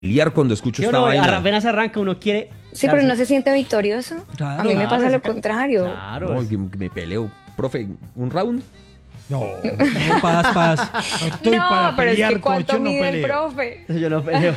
familiar cuando escucho Yo esta no, vaina. apenas arranca uno quiere... Sí, pero no se siente victorioso. Claro, A mí me pasa lo claro. contrario. Claro. No, que me peleo. Profe, ¿un round? No, No, paz. no estoy No, para pero es pelear que con cuánto yo no mide el peleo. profe. Yo no peleo.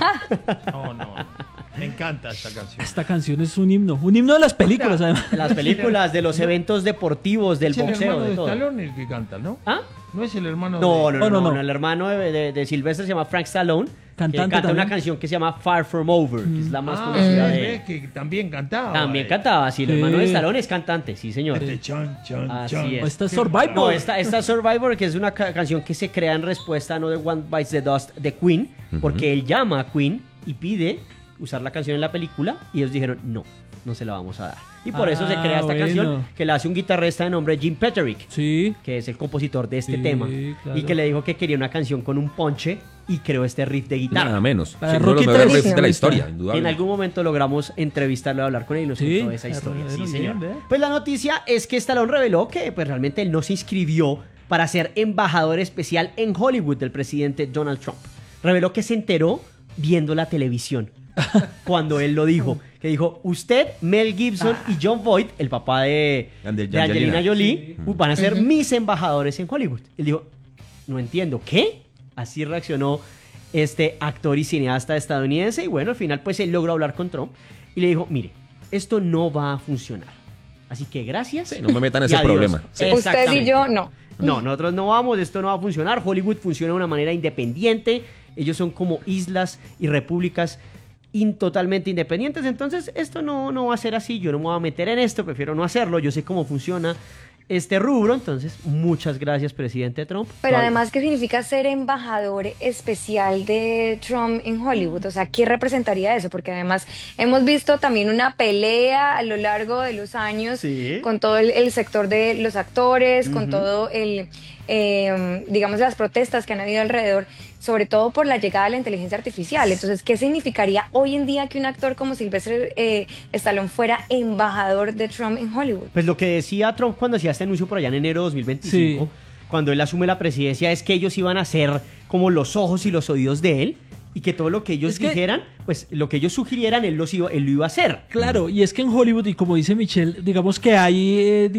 No, me encanta esta canción. Esta canción es un himno de las películas, además. De las películas, de los eventos deportivos, del Es el boxeo, hermano de de todo. Stallone el que canta, ¿no? ¿Ah? No es el hermano No, de... No. el hermano de Sylvester se llama Frank Stallone, que Cantante canta una también. canción que se llama Far From Over, que es la más Ah, conocida de ves él. que también cantaba. También cantaba, sí, el hermano de Sí. Stallone es cantante, sí señor. Este chan, chan, Así chan. es. Esta es Qué Survivor. No, esta Survivor, que es una canción que se crea en respuesta a No The One Bites the Dust de Queen, porque él llama a Queen y pide usar la canción en la película y ellos dijeron no se la vamos a dar. Y por eso se crea esta bueno. canción que la hace un guitarrista de nombre Jim Petterick, Sí. que es el compositor de este Sí, tema, claro. y que le dijo que quería una canción con un ponche y creó este riff de guitarra. Nada menos. Para Sí, uno de los Rocky mejores 3. riffs de la historia, En indudable. algún momento logramos entrevistarlo y hablar con él y nos Sí, contó esa historia. claro, Sí, bien, señor. ¿ve? Pues la noticia es que Stallone reveló que pues, realmente él no se inscribió para ser embajador especial en Hollywood del presidente Donald Trump. Reveló que se enteró viendo la televisión cuando él lo dijo. Que dijo, usted, Mel Gibson y John Voight, el papá de Angelina Jolie, van a ser mis embajadores en Hollywood. Él dijo, no entiendo, ¿qué? Así reaccionó este actor y cineasta estadounidense. Y bueno, al final pues él logró hablar con Trump y le dijo, mire, esto no va a funcionar. Así que gracias. Sí, no me metan en y ese adiós. problema. Sí. Usted y Exactamente. yo, no. No, nosotros no vamos, esto no va a funcionar. Hollywood funciona de una manera independiente. Ellos son como islas y repúblicas totalmente independientes. Entonces, esto no va a ser así. Yo no me voy a meter en esto, prefiero no hacerlo. Yo sé cómo funciona este rubro. Entonces, muchas gracias, presidente Trump. Pero además, ¿qué significa ser embajador especial de Trump en Hollywood? O sea, ¿qué representaría eso? Porque además hemos visto también una pelea a lo largo de los años Sí. con todo el sector de los actores, con todo digamos, las protestas que han habido alrededor, sobre todo por la llegada de la inteligencia artificial. Entonces, ¿qué significaría hoy en día que un actor como Sylvester Stallone fuera embajador de Trump en Hollywood? Pues lo que decía Trump cuando hacía este anuncio por allá en enero de 2025, Sí. cuando él asume la presidencia, es que ellos iban a ser como los ojos y los oídos de él, y que todo lo que ellos Es que- dijeran, pues lo que ellos sugirieran, él lo iba a hacer. Claro, y es que en Hollywood, y como dice Michelle, digamos que hay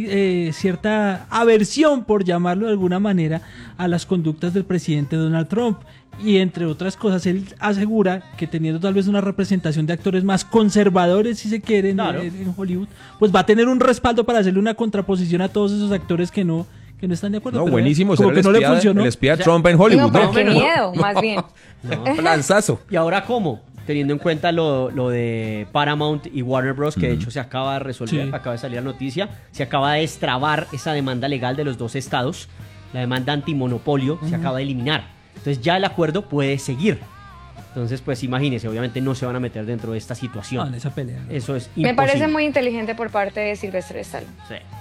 cierta aversión, por llamarlo de alguna manera, a las conductas del presidente Donald Trump. Y entre otras cosas, él asegura que teniendo tal vez una representación de actores más conservadores, si se quieren, Claro. en Hollywood, pues va a tener un respaldo para hacerle una contraposición a todos esos actores que no están de acuerdo. No, Pero buenísimo. como ser que el no le espía, funcionó. el espía Trump en Hollywood, No, pero ¿no? qué miedo, más bien. Lanzazo. ¿Y ahora cómo? Teniendo en cuenta lo de Paramount y Warner Bros., que de hecho se acaba de resolver, Sí. acaba de salir la noticia, se acaba de destrabar esa demanda legal de los dos estados, la demanda antimonopolio se acaba de eliminar. Entonces ya el acuerdo puede seguir. Entonces, pues imagínense, obviamente no se van a meter dentro de esta No, situación. en esa pelea. ¿no? Eso es Me imposible. parece muy inteligente por parte de Sylvester Stallone. Sí.